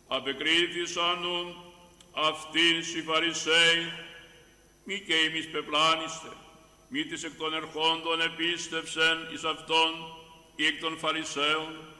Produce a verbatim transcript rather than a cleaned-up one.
Απεκρίθησαν αυτής οι Φαρισαίοι, μη και εμείς πεπλάνιστε, μη της εκ των ερχόντων επίστευσεν εις αυτόν ή εκ των Φαρισαίων,